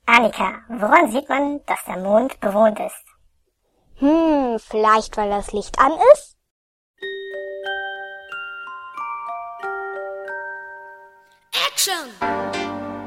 Annika, woran sieht man, dass der Mond bewohnt ist? Vielleicht weil das Licht an ist? Action!